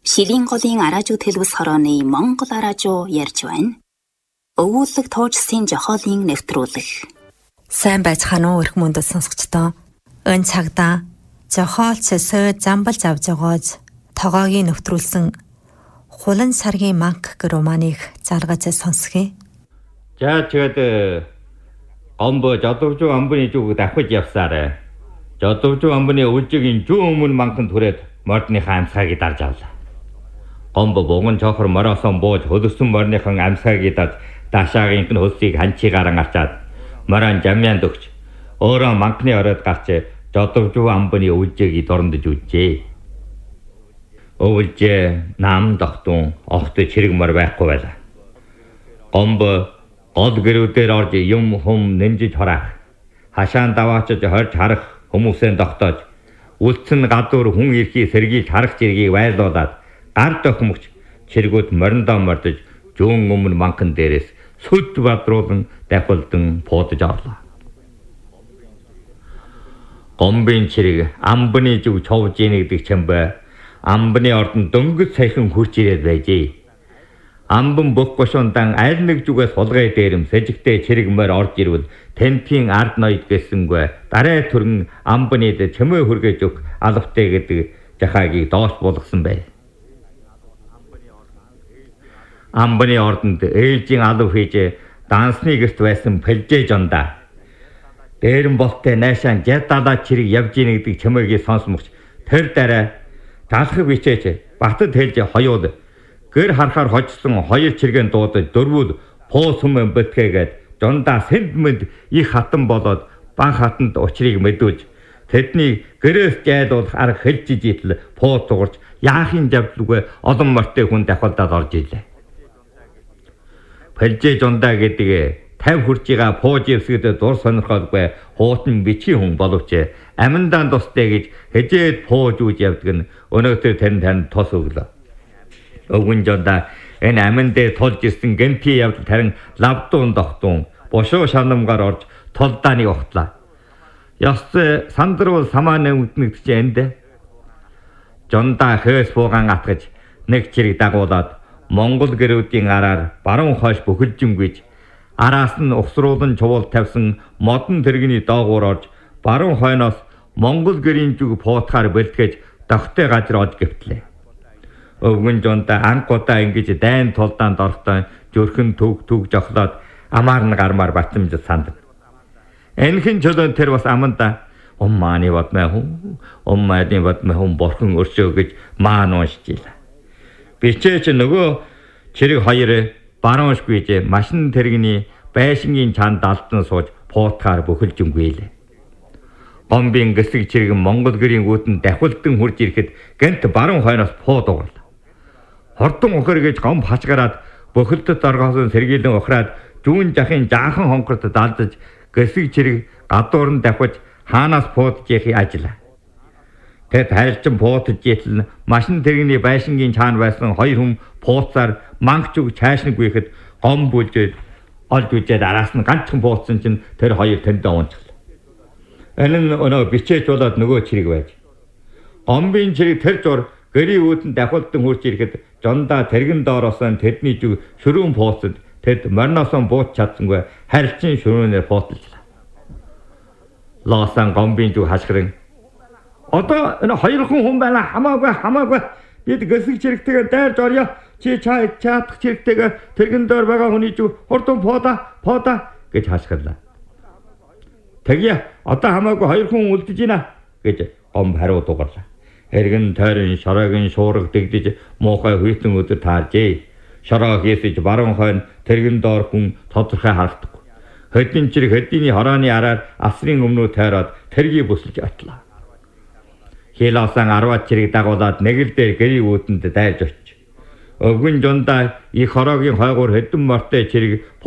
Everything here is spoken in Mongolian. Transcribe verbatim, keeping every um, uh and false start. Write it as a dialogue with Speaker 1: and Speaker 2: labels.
Speaker 1: Шилийн голын араажуу тэлбэс хорооны Монгол араажуу ярьж байна. Өвүүлэг туужсын жохоолын нэвтрүүлэг.
Speaker 2: Сайн байцгаана уу эрх мөндөд сонсогчдоо. Энэ цагта жохоол цэсээ замбалж авж байгааз тогоогийн нэвтрүүлсэн Хулан саргийн манк гэх романыг залгаж сонсгий.
Speaker 3: За тэгээд гомбо жодовжуу амбны зүг давхиж явсараа. Жодовжуу амбны үлжигийн зүүн өмнө манхан түрээд мордныхаа амсгаагийг дарж авлаа. Гомбо буган чохор моросон бууж хөдөлсөн морныхан амсгаагийг дарж дашаагийн хөлсийг ханчигаар гарчаад морон жамяанд өгч өөрөө манхны оройд гарч жодовжуу амбны үлжигийг дорндож үжжээ. Өвлжээ нам дохтун огт чирэг мор байхгүй байлаа. Гомбо гол гэрүүдээр орж юм хум нэмжиж хораах. Хашаан даваачж хорж харах хүмүүсээ тогтоож үлдсэн гадуур хүн ирхий сэргийж харах зэргийг байлуулаад гар дохмогч чиргүүд мориндоо мордож зүүн өмнө манхан дээрээс сүд бадруулан дахилдан буудаж орлоо. Гомбын чирэг амбны зүг цовж ийн гэдэг чамбай амбны ордон дөнгөж саяхан хурж ирээд байжээ. Амбан бөхгошондан аль нэг зүгээс сулгай дээрэм сэжигтэй чирэг морь орж ирвэл тентийн ард ноёд гэсэнгүй дараа төрн амбныг чимээ хүргэж өг алавтай гэдэг жахаагийг доош болгосон бай. Амбны ордонд ээлжийн алав хийж дансны гэрт байсан пэлжээ жондаа. Дээрэн болтой найшаан жадалаа чирэг явж ийн гэдэг чимээгийг сонсмогч тэр дараа талхаг бичээч батад хэлж хоёуул гэр харахаар хожсон хоёр чиргэн дуудаж дөрвөл поос хүмэн бэтгээгээд жондаа сэндмэнд их хатан болоод бан хатанд учрыг мэдүүлж тэдний гэрээс жайлуулах арга хэлж ижил поо тугарч яахын завдлгүй олон мортой хүн дахилдаад орж илээ. Пэлжээ жондаа гэдэг тавь хурцыгаа пууж ивсгэд дур сонирхолгүй хуутан бичи хүн боловч аминдаан тустай гэж хэжээд пууж үүж явдаг нь өнөөдөр тань тань тос өглөө. Өвгөн жондаа энэ амин дээр тулж ирсэн гэнти явдал тарин лавдуун дохтун бошоо шанамгаар орж толдааныг огтлаа. Яс сандруул самааны үднэгдэж энд жондаа хөөс буугаан атгаж нэг чирэг дагуулад Монгол гэрүүдийн араар баруун хойш бөхөлжингүйж араас нь ухсруулан чувал тавьсан модон тэрэгний доогуур орж баруун хойноос Монгол гэрийн зүг пуутахаар бэлтгэж дохтой газар олж гэвтлээ. Өвгөн жондаа анхудаа ингэж дайн толдаанд орохдоо зүрхэн төг төг жохлоод амаар нь гармаар батамж санд. Энхэн чөлөө тэр бас аманда уммааны бадмаа хүн уммааны бадмаа хүн борхон өршөө гэж маан уншчихлаа. Бичээч нөгөө чирэг хоёр баруунш гүйж машин тэрэгний байшингийн чанд алтан сууж пуутахаар бөхөлжингүй лээ. Гомбын гэсэг чирэг Монгол гэрийн үүдэн дахилдан хурж ирэхэд гэнт баруун хойноос пуу дугарлаа. Хордон ухар гэж гомб хачгараад бөхөлдөд оргоосон сэргийлэн ухраад зүүн жахын жаахан хонхорт далдаж гэсэг чирэг гадуур нь давхиж хаанаас пуудж яхи ажиллаа. Тэд харилцан пуутж итэл машин тэрэгний байшингийн чаана байсан хоёр хүн пууцаар манч үг цааш нь гүйхэд гом бүлжээд олж үжээд араас нь ганцхан пуутсан чинь тэр хоёр тэндээ унцглаа. Энэ өнөө бичээч болоод нөгөө чирэг байж. Гомбын чирэг тэр зур гэрийн үүдэн дахилдан хурж ирэхэд жондаа тэргэн доороос нь тэдний зүг шөрүүн пуутсад тэд морноосоо бууч чадсангүй харилцан шөрөөнөөр пууталжлаа. Лоосан гомбын зүг хашгирэн одоо энэ хоёр хүн хүн байна хамаагүй хамаагүй бид гэсэг чирэгтэйгээ дайрж орё чи чаа чаадах чирэгтэйгээ тэргэн дээр байгаа хүний зүг хурдан поода поода гэж хашгирлаа. Тэгье одоо хамаагүй хоёр хүн үлдэж байна гэж гом хариу дугарлаа. Эргэн тойрон шороогийн шуурга дэгдэж муухай хүйтэн өдөр тааржээ. Шороо хийсэж баруун хойно тэргэн доор хүн тодорхой харагдахгүй. Хөдийн чирэг хөдийний хорооны араар асрын өмнөө тойроод тэргийг бүсэлж отлоо. Хилоосан арваад чирэг дагуулад нэг л дээр гэрийн үүдэнд дайрж очив. Өвгөн жондаа их хороогийн хойгуур хэдэн мортой чирэг